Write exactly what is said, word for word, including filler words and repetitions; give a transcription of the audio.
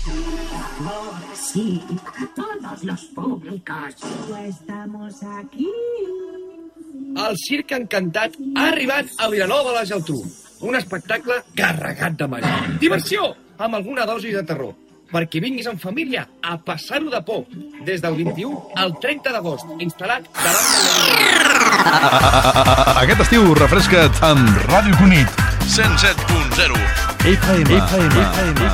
Sí, a todos los públicos. Estamos aquí. El Circ Encantat ha arribat a Vilanova de la Geltrú. Un espectacle carregat de màgia. Diversió, amb alguna dosi de terror. Perquè vinguis en família a passar-ho de por. Des del vint-i-u al trenta d'agost, instal·lat davant de la... Aquest estiu refresca't amb Ràdio Cunit. cent set punt zero F M. F M.